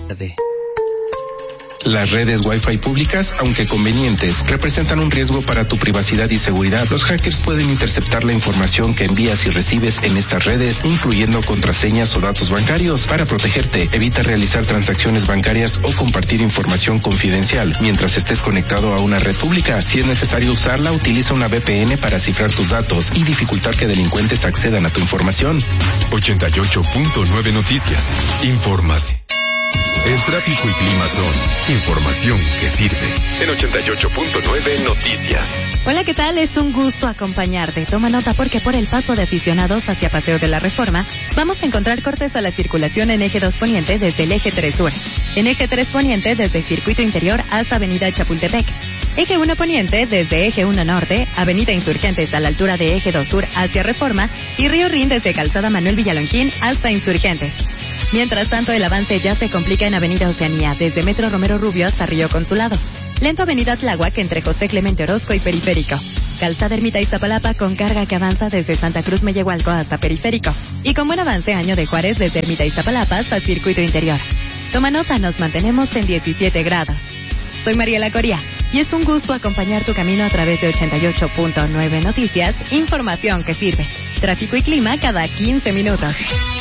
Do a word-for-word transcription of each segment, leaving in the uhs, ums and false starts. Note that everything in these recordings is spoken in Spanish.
Las redes Wi-Fi públicas, aunque convenientes, representan un riesgo para tu privacidad y seguridad. Los hackers pueden interceptar la información que envías y recibes en estas redes, incluyendo contraseñas o datos bancarios. Para protegerte, evita realizar transacciones bancarias o compartir información confidencial mientras estés conectado a una red pública. Si es necesario usarla, utiliza una V P N para cifrar tus datos y dificultar que delincuentes accedan a tu información. ochenta y ocho punto nueve Noticias. Infórmase. El tráfico y clima son información que sirve. En ochenta y ocho punto nueve Noticias. Hola, ¿qué tal? Es un gusto acompañarte. Toma nota porque por el paso de aficionados hacia Paseo de la Reforma vamos a encontrar cortes a la circulación en eje dos Poniente desde el eje tres Sur. En eje tres Poniente desde Circuito Interior hasta Avenida Chapultepec. Eje uno Poniente desde eje uno Norte, Avenida Insurgentes a la altura de eje dos Sur hacia Reforma y Río Rin desde Calzada Manuel Villalongín hasta Insurgentes. Mientras tanto, el avance ya se complica en Avenida Oceanía, desde Metro Romero Rubio hasta Río Consulado. Lento Avenida Tláhuac entre José Clemente Orozco y Periférico. Calzada Ermita Iztapalapa con carga que avanza desde Santa Cruz Mellehualco hasta Periférico. Y con buen avance Año de Juárez desde Ermita Iztapalapa hasta Circuito Interior. Toma nota, nos mantenemos en diecisiete grados. Soy Mariela Coria y es un gusto acompañar tu camino a través de ochenta y ocho punto nueve Noticias, información que sirve. Tráfico y clima cada quince minutos.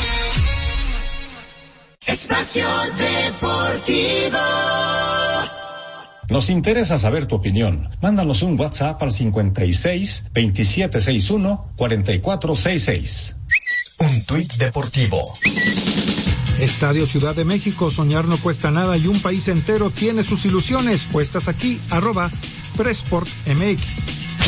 Espacio Deportivo. Nos interesa saber tu opinión. Mándanos un WhatsApp al cincuenta y seis, veintisiete sesenta y uno, cuarenta y cuatro sesenta y seis. Un tuit deportivo. Estadio Ciudad de México, soñar no cuesta nada y un país entero tiene sus ilusiones puestas aquí, arroba Presport M X.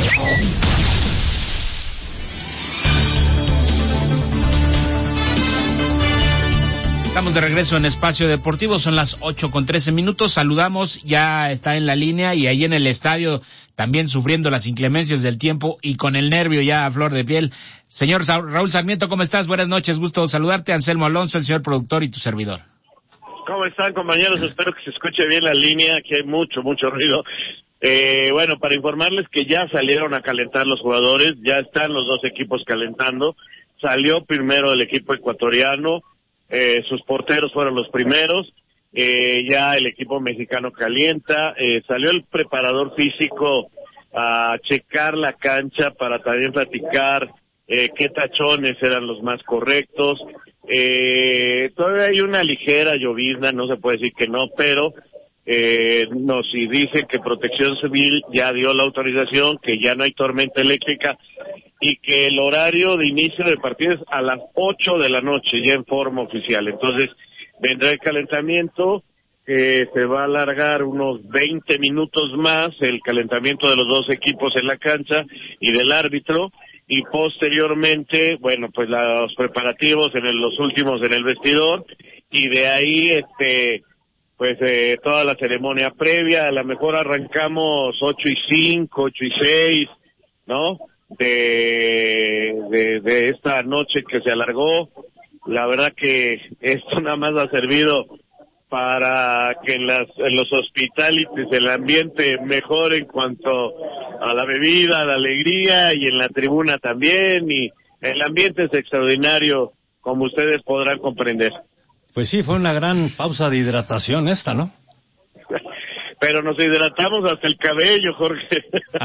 Estamos de regreso en Espacio Deportivo, son las ocho con trece minutos, saludamos, ya está en la línea y ahí en el estadio también sufriendo las inclemencias del tiempo y con el nervio ya a flor de piel. Señor Raúl Sarmiento, ¿cómo estás? Buenas noches, gusto saludarte. Anselmo Alonso, el señor productor y tu servidor. ¿Cómo están, compañeros? Espero que se escuche bien la línea, aquí hay mucho, mucho ruido. Eh, bueno, para informarles que ya salieron a calentar los jugadores, ya están los dos equipos calentando. Salió primero el equipo ecuatoriano, eh, sus porteros fueron los primeros, eh, ya el equipo mexicano calienta, eh, salió el preparador físico a checar la cancha para también platicar eh, qué tachones eran los más correctos. Eh, todavía hay una ligera llovizna, no se puede decir que no, pero eh, nos y dice que Protección Civil ya dio la autorización, que ya no hay tormenta eléctrica y que el horario de inicio de partido es a las ocho de la noche, ya en forma oficial. Entonces vendrá el calentamiento, que se va a alargar unos veinte minutos más, el calentamiento de los dos equipos en la cancha y del árbitro, y posteriormente, bueno, pues los preparativos en el, los últimos en el vestidor, y de ahí, este, pues eh, toda la ceremonia previa. A lo mejor arrancamos ocho y cinco, ocho y seis, ¿no? De, de, de esta noche que se alargó. La verdad que esto nada más ha servido para que en, las, en los hospitalities el ambiente mejore en cuanto a la bebida, a la alegría, y en la tribuna también, y el ambiente es extraordinario, como ustedes podrán comprender. Pues sí, fue una gran pausa de hidratación esta, ¿no? Pero nos hidratamos hasta el cabello, Jorge.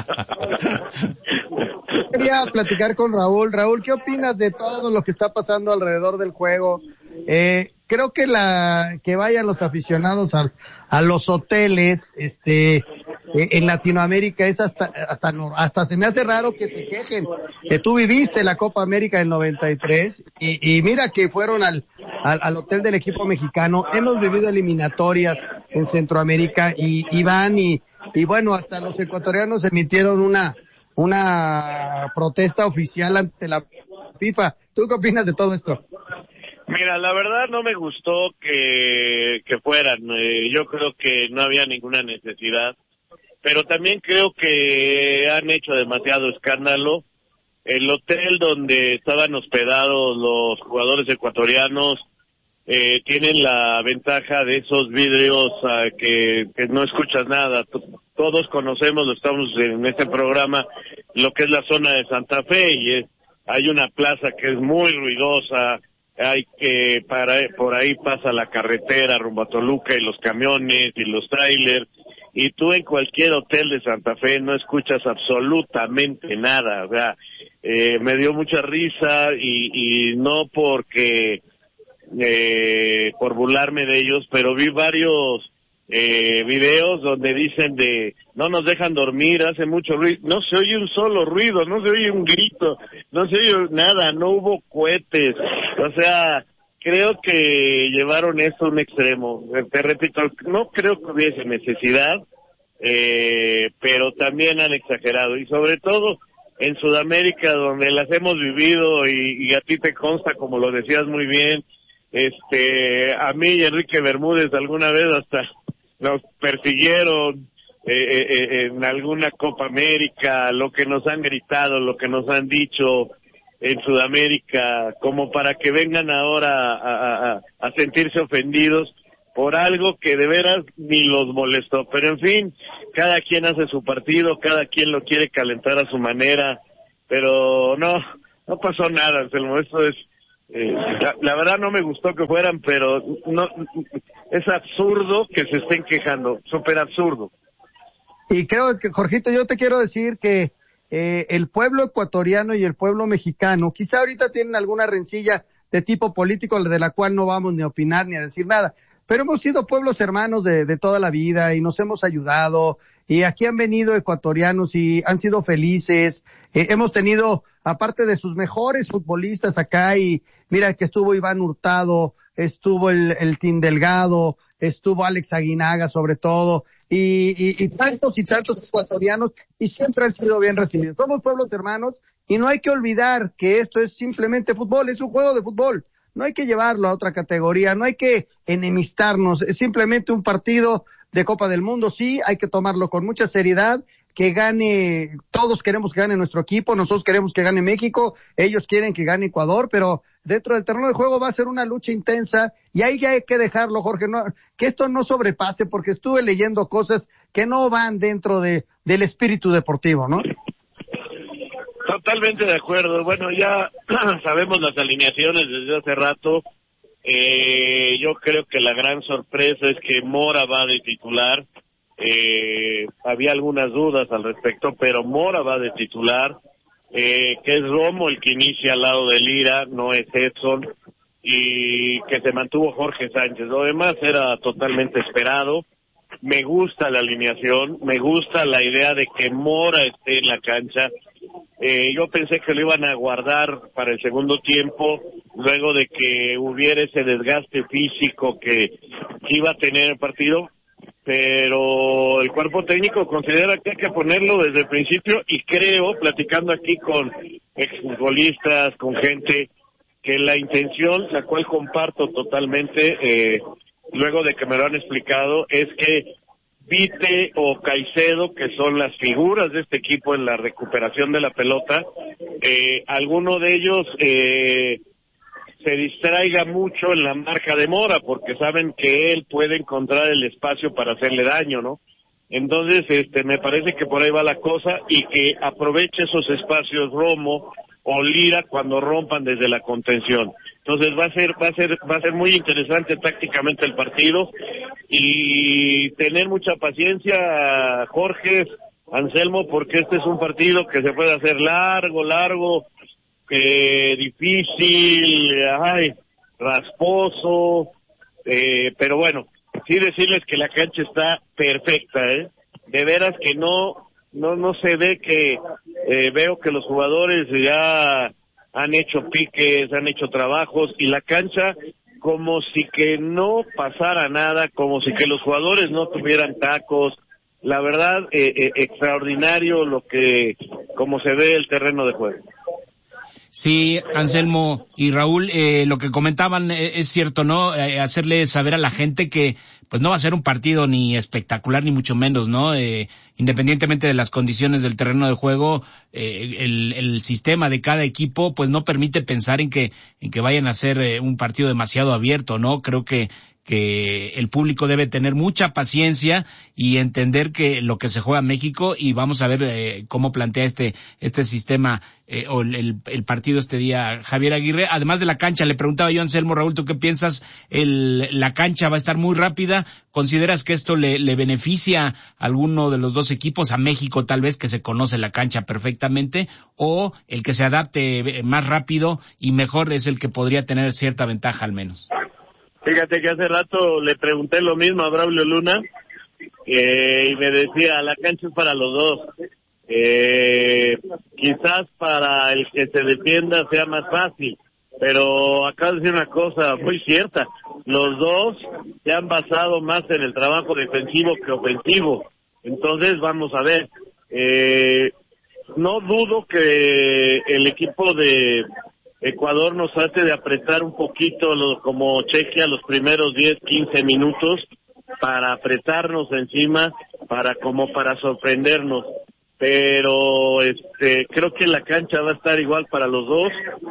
Quería platicar con Raúl. Raúl, ¿qué opinas de todo lo que está pasando alrededor del juego? Eh, creo que la que vayan los aficionados a, a los hoteles, este, eh, en Latinoamérica es hasta, hasta, hasta se me hace raro que se quejen. Que tú viviste la Copa América del noventa y tres y, y mira que fueron al, al, al hotel del equipo mexicano. Hemos vivido eliminatorias en Centroamérica y, y van y, y bueno, hasta los ecuatorianos emitieron una, una protesta oficial ante la FIFA. ¿Tú qué opinas de todo esto? Mira, la verdad no me gustó que, que fueran. Eh, yo creo que no había ninguna necesidad, pero también creo que han hecho demasiado escándalo. El hotel donde estaban hospedados los jugadores ecuatorianos eh, tienen la ventaja de esos vidrios uh, que, que no escuchas nada. Todos conocemos, lo estamos en este programa, lo que es la zona de Santa Fe, y es, hay una plaza que es muy ruidosa, hay que, para, por ahí pasa la carretera rumbo a Toluca y los camiones y los trailers, y tú en cualquier hotel de Santa Fe no escuchas absolutamente nada. O sea, eh, me dio mucha risa y, y no porque, eh, por burlarme de ellos, pero vi varios eh, videos donde dicen de no nos dejan dormir, hace mucho ruido, no se oye un solo ruido, no se oye un grito, no se oye nada, no hubo cohetes, o sea, creo que llevaron esto a un extremo. Te repito, no creo que hubiese necesidad, eh, pero también han exagerado, y sobre todo en Sudamérica, donde las hemos vivido, y, y a ti te consta, como lo decías muy bien, este, a mí y Enrique Bermúdez alguna vez hasta nos persiguieron eh, eh, en alguna Copa América, lo que nos han gritado, lo que nos han dicho en Sudamérica, como para que vengan ahora a, a, a sentirse ofendidos por algo que de veras ni los molestó. Pero en fin, cada quien hace su partido, cada quien lo quiere calentar a su manera, pero no, no pasó nada, Anselmo. Esto es, eh, la, la verdad no me gustó que fueran, pero no, es absurdo que se estén quejando, súper absurdo. Y creo que, Jorgito, yo te quiero decir que eh, el pueblo ecuatoriano y el pueblo mexicano, quizá ahorita tienen alguna rencilla de tipo político de la cual no vamos ni a opinar ni a decir nada, pero hemos sido pueblos hermanos de, de toda la vida y nos hemos ayudado, y aquí han venido ecuatorianos y han sido felices. Eh, hemos tenido, aparte de sus mejores futbolistas acá, y mira que estuvo Iván Hurtado, estuvo el, el Tim Delgado, estuvo Alex Aguinaga sobre todo, y, y, y tantos y tantos ecuatorianos, y siempre han sido bien recibidos. Somos pueblos hermanos, y no hay que olvidar que esto es simplemente fútbol, es un juego de fútbol. No hay que llevarlo a otra categoría, no hay que enemistarnos, es simplemente un partido de Copa del Mundo. Sí, hay que tomarlo con mucha seriedad, que gane, todos queremos que gane nuestro equipo, nosotros queremos que gane México, ellos quieren que gane Ecuador, pero dentro del terreno de juego va a ser una lucha intensa, y ahí ya hay que dejarlo, Jorge, no, que esto no sobrepase, porque estuve leyendo cosas que no van dentro de del espíritu deportivo, ¿no? Totalmente de acuerdo. Bueno, ya sabemos las alineaciones desde hace rato. Eh, yo creo que la gran sorpresa es que Mora va de titular. Eh, había algunas dudas al respecto, pero Mora va de titular. Eh, que es Romo el que inicia al lado de Lira, no es Edson, y que se mantuvo Jorge Sánchez. Lo demás era totalmente esperado. Me gusta la alineación, me gusta la idea de que Mora esté en la cancha. Eh, yo pensé que lo iban a guardar para el segundo tiempo, luego de que hubiera ese desgaste físico que iba a tener el partido, pero el cuerpo técnico considera que hay que ponerlo desde el principio, y creo, platicando aquí con exfutbolistas, con gente, que la intención, la cual comparto totalmente, eh, luego de que me lo han explicado, es que Vite o Caicedo, que son las figuras de este equipo en la recuperación de la pelota, eh, alguno de ellos eh, se distraiga mucho en la marca de Mora, porque saben que él puede encontrar el espacio para hacerle daño, ¿no? Entonces, este, me parece que por ahí va la cosa, y que aproveche esos espacios Romo o Lira cuando rompan desde la contención. Entonces va a ser, va a ser, va a ser muy interesante tácticamente el partido, y tener mucha paciencia, Jorge, Anselmo, porque este es un partido que se puede hacer largo, largo, eh, difícil, ay, rasposo, eh, pero bueno, sí decirles que la cancha está perfecta, eh, de veras que no, no, no se ve que, eh, veo que los jugadores ya han hecho piques, han hecho trabajos, y la cancha como si que no pasara nada, como si que los jugadores no tuvieran tacos. La verdad, eh, eh, extraordinario lo que, como se ve el terreno de juego. Sí, Anselmo y Raúl, eh, lo que comentaban eh, es cierto, ¿no? Eh, hacerle saber a la gente que pues no va a ser un partido ni espectacular ni mucho menos, ¿no? Eh, independientemente de las condiciones del terreno de juego, eh, el, el sistema de cada equipo pues no permite pensar en que en que vayan a ser eh, un partido demasiado abierto, ¿no? Creo que que el público debe tener mucha paciencia y entender que lo que se juega en México, y vamos a ver eh, cómo plantea este este sistema eh, o el, el partido este día Javier Aguirre. Además de la cancha, le preguntaba yo a Anselmo, Raúl, ¿tú qué piensas? El, la cancha va a estar muy rápida. ¿Consideras que esto le, le beneficia a alguno de los dos equipos, a México tal vez, que se conoce la cancha perfectamente, o el que se adapte más rápido y mejor es el que podría tener cierta ventaja al menos? Fíjate que hace rato le pregunté lo mismo a Braulio Luna eh, y me decía, la cancha es para los dos. Eh, quizás para el que se defienda sea más fácil, pero acabo de decir una cosa muy cierta. Los dos se han basado más en el trabajo defensivo que ofensivo. Entonces vamos a ver. Eh, no dudo que el equipo de Ecuador nos trate de apretar un poquito lo, como Chequia los primeros diez, quince minutos para apretarnos encima, para como para sorprendernos. Pero este creo que la cancha va a estar igual para los dos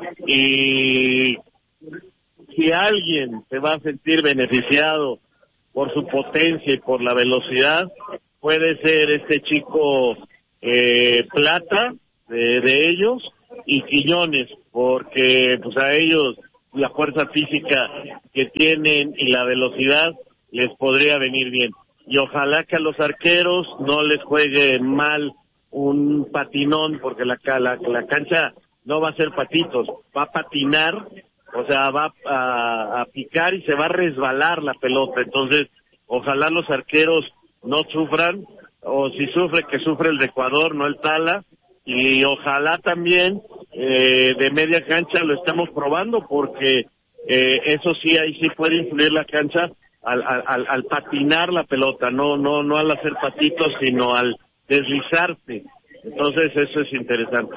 y si alguien se va a sentir beneficiado por su potencia y por la velocidad, puede ser este chico eh, Plata de, de ellos y Quiñones, porque pues a ellos la fuerza física que tienen y la velocidad les podría venir bien. Y ojalá que a los arqueros no les juegue mal un patinón, porque la, la, la cancha no va a ser patitos, va a patinar, o sea, va a, a picar y se va a resbalar la pelota. Entonces, ojalá los arqueros no sufran, o si sufre, que sufre el de Ecuador, no el Tala, y ojalá también eh, de media cancha lo estamos probando, porque eh, eso sí, ahí sí puede influir la cancha al, al, al patinar la pelota, no, no, no al hacer patitos, sino al deslizarse. Entonces eso es interesante.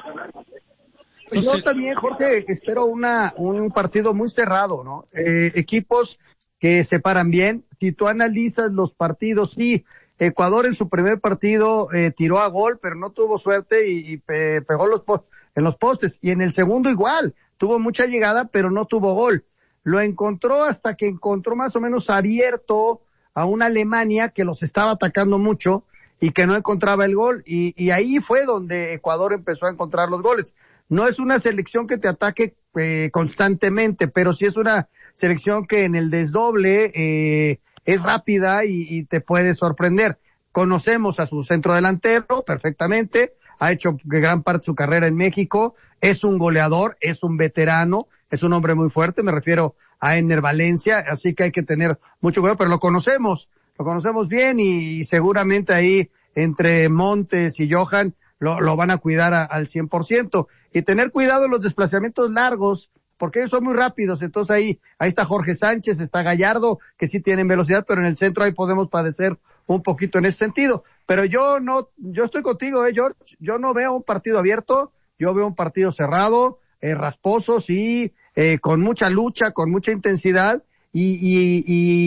Yo también, Jorge, espero una un partido muy cerrado, ¿no? Eh, equipos que se paran bien. Si tú analizas los partidos, sí, Ecuador en su primer partido eh, tiró a gol, pero no tuvo suerte y, y pe, pegó los post, en los postes. Y en el segundo igual, tuvo mucha llegada, pero no tuvo gol. Lo encontró hasta que encontró más o menos abierto a una Alemania que los estaba atacando mucho y que no encontraba el gol. Y, y ahí fue donde Ecuador empezó a encontrar los goles. No es una selección que te ataque eh, constantemente, pero sí es una selección que en el desdoble eh, es rápida y, y te puede sorprender. Conocemos a su centro delantero perfectamente, ha hecho gran parte de su carrera en México, es un goleador, es un veterano, es un hombre muy fuerte, me refiero a Enner Valencia, así que hay que tener mucho cuidado, pero lo conocemos, lo conocemos bien y, y seguramente ahí entre Montes y Johan lo, lo van a cuidar a, al cien por ciento. Y tener cuidado en los desplazamientos largos, porque ellos son muy rápidos. Entonces ahí, ahí está Jorge Sánchez, está Gallardo, que sí tienen velocidad, pero en el centro ahí podemos padecer un poquito en ese sentido. Pero yo no, yo estoy contigo, eh, George. Yo no veo un partido abierto, yo veo un partido cerrado, eh, rasposo, sí, eh, con mucha lucha, con mucha intensidad, y, y,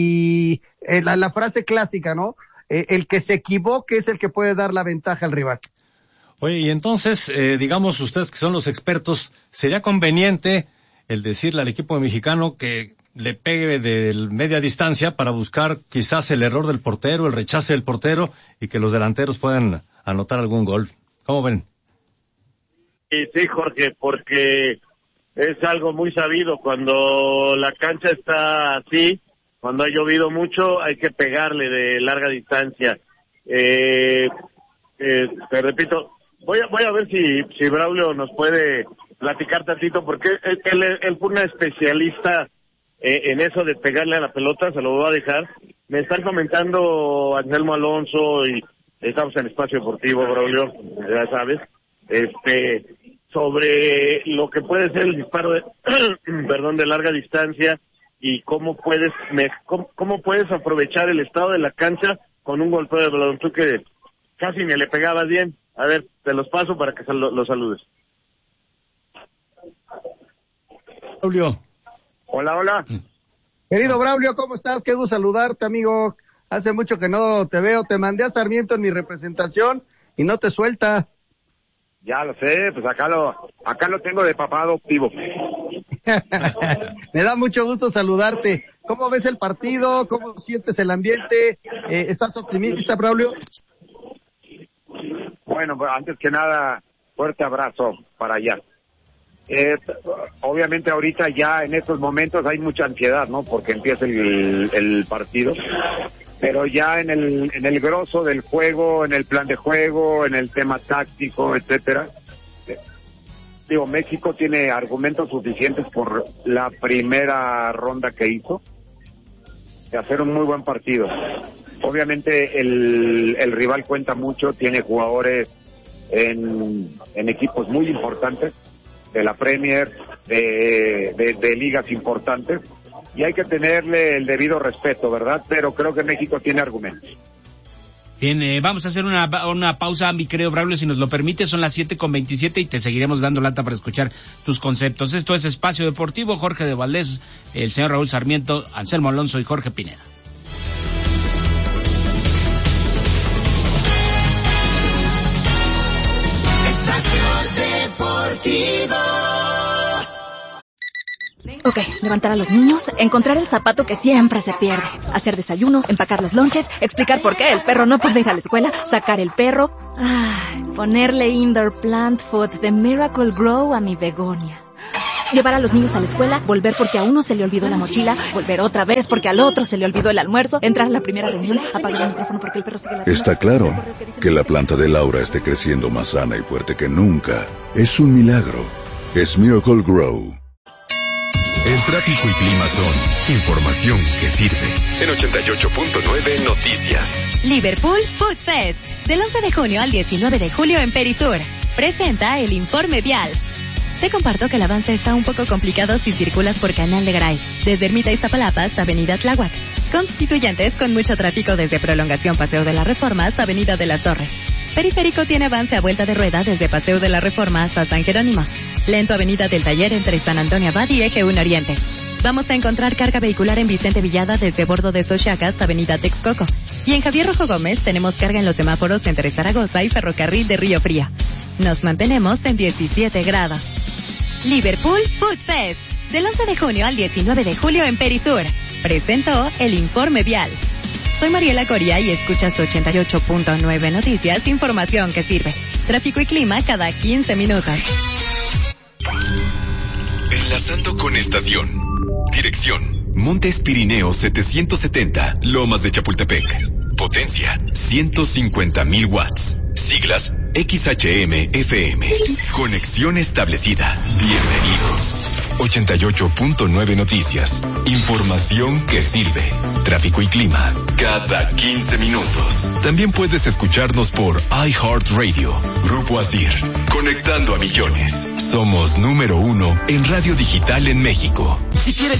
y eh, la, la frase clásica, ¿no? Eh, el que se equivoque es el que puede dar la ventaja al rival. Oye, y entonces, eh, digamos ustedes que son los expertos, ¿sería conveniente el decirle al equipo mexicano que le pegue de media distancia para buscar quizás el error del portero, el rechace del portero y que los delanteros puedan anotar algún gol? ¿Cómo ven? Sí, sí, Jorge, porque es algo muy sabido. Cuando la cancha está así, cuando ha llovido mucho, hay que pegarle de larga distancia. Eh, eh, te repito, voy a, voy a ver si, si Braulio nos puede platicar tantito, porque él, él, él fue una especialista eh, en eso de pegarle a la pelota, se lo voy a dejar. Me están comentando Anselmo Alonso y estamos en Espacio Deportivo, Braulio, ya sabes, este, sobre lo que puede ser el disparo de, perdón, de larga distancia y cómo puedes, me, cómo, cómo puedes aprovechar el estado de la cancha con un golpeo de balón. Tú que casi me le pegabas bien. A ver, te los paso para que lo, lo saludes. Braulio. Hola, hola. Querido Braulio, ¿cómo estás? Qué gusto saludarte, amigo. Hace mucho que no te veo. Te mandé a Sarmiento en mi representación y no te suelta. Ya lo sé, pues acá lo, acá lo tengo de papá adoptivo. Me da mucho gusto saludarte. ¿Cómo ves el partido? ¿Cómo sientes el ambiente? Eh, ¿Estás optimista, Braulio? Bueno, pues antes que nada, fuerte abrazo para allá. Eh, obviamente ahorita ya en estos momentos hay mucha ansiedad, ¿no? Porque empieza el, el partido. Pero ya en el, en el grosso del juego, en el plan de juego, en el tema táctico, etcétera. Eh, digo, México tiene argumentos suficientes por la primera ronda que hizo de hacer un muy buen partido. Obviamente el, el rival cuenta mucho, tiene jugadores en, en equipos muy importantes, de la Premier, de, de, de ligas importantes. Y hay que tenerle el debido respeto, ¿verdad? Pero creo que México tiene argumentos. Bien, eh, vamos a hacer una, una pausa, mi querido Braulio, si nos lo permite. Son las siete con veintisiete y te seguiremos dando lata para escuchar tus conceptos. Esto es Espacio Deportivo, Jorge de Valdés, el señor Raúl Sarmiento, Anselmo Alonso y Jorge Pineda. Espacio Deportivo. Ok, levantar a los niños, encontrar el zapato que siempre se pierde, hacer desayuno, empacar los lonches, explicar por qué el perro no puede ir a la escuela, sacar el perro, ay, ponerle indoor plant food de Miracle Grow a mi begonia. Llevar a los niños a la escuela, volver porque a uno se le olvidó la mochila, volver otra vez porque al otro se le olvidó el almuerzo, entrar a la primera reunión, apagar el micrófono porque el perro sigue la... Está claro que la planta de Laura esté creciendo más sana y fuerte que nunca. Es un milagro. Es Miracle Grow. El tráfico y clima son información que sirve. En ochenta y ocho punto nueve Noticias. Liverpool Food Fest, del once de junio al diecinueve de julio en Perisur. Presenta el informe vial. Te comparto que el avance está un poco complicado si circulas por Canal de Garay, desde Ermita Iztapalapa hasta Avenida Tláhuac. Constituyentes con mucho tráfico desde Prolongación Paseo de la Reforma hasta Avenida de las Torres. Periférico tiene avance a vuelta de rueda desde Paseo de la Reforma hasta San Jerónimo. Lento Avenida del Taller entre San Antonio Abad y Eje uno Oriente. Vamos a encontrar carga vehicular en Vicente Villada desde Bordo de Xochaca hasta Avenida Texcoco. Y en Javier Rojo Gómez tenemos carga en los semáforos entre Zaragoza y Ferrocarril de Río Frío. Nos mantenemos en diecisiete grados. Liverpool Food Fest, del once de junio al diecinueve de julio en Perisur. Presentó el informe vial. Soy Mariela Coria y escuchas ochenta y ocho punto nueve Noticias, información que sirve. Tráfico y clima cada quince minutos. Enlazando con estación. Dirección: Montes Pirineos setecientos setenta, Lomas de Chapultepec. Potencia: ciento cincuenta mil watts. Siglas: X H M F M. Conexión establecida. Bienvenido. ochenta y ocho punto nueve Noticias. Información que sirve. Tráfico y clima cada quince minutos. También puedes escucharnos por iHeartRadio. Grupo Asir. Conectando a millones. Somos número uno en radio digital en México. Si quieres